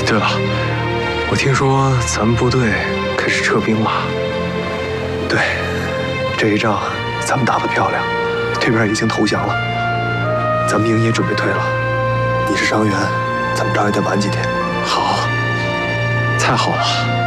对了，我听说咱们部队开始撤兵了。对，这一仗咱们打得漂亮，对面已经投降了，咱们营也准备退了。你是伤员，咱们仗也得晚几天。好，太好了。